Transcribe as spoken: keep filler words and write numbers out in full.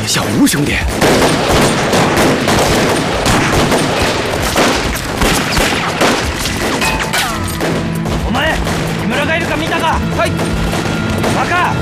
小吴兄弟， お前木村がいるか見たか？はい。バカ！